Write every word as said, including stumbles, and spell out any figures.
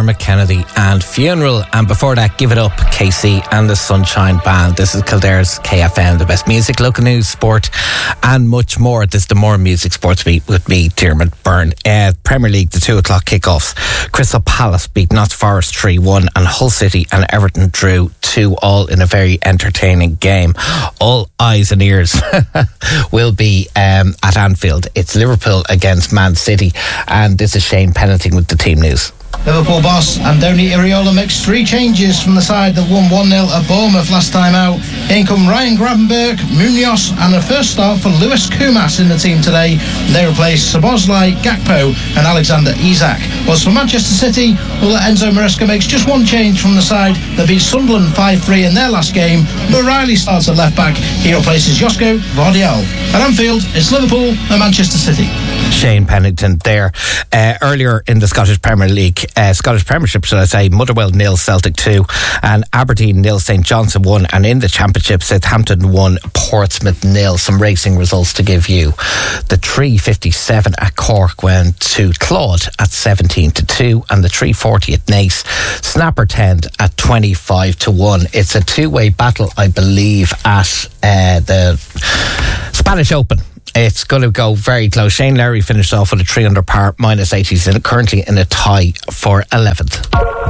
Dermot Kennedy and Funeral, and before that, Give It Up, K C and the Sunshine Band. This is Kildare's K F M, the best music, local news, sport and much more. This is the More Music Sports Beat with me, Dermot Byrne. Uh, Premier League, the two o'clock kickoffs. Crystal Palace beat Notts Forest three one and Hull City and Everton drew two all in a very entertaining game. All eyes and ears will be um, at Anfield. It's Liverpool against Man City, and this is Shane Pennington with the team news. Liverpool boss Andoni Iraola makes three changes from the side that won one nil at Bournemouth last time out. In come Ryan Gravenberch, Munoz and a first start for Lewis Koumas in the team today. They replace Szoboszlai, Gakpo and Alexander Isak. Whilst for Manchester City, well, Enzo Maresca makes just one change from the side that beat Sunderland five three in their last game. But Riley starts at left back. He replaces Josko Vardiol. At Anfield, it's Liverpool and Manchester City. Shane Pennington there. Uh, earlier in the Scottish Premier League, uh, Scottish Premiership, should I say, Motherwell nil, Celtic two, and Aberdeen nil, St Johnstone one, and in the Championship, Southampton one, Portsmouth nil. Some racing results to give you. The three fifty-seven at Cork went to Claude at seventeen to two, and the three forty at Naas, Snapper ten at twenty-five to one. It's a two-way battle, I believe, at uh, the Spanish Open. It's going to go very close. Shane Lowry finished off with a three under par, minus eight. He's in, currently in a tie for eleventh.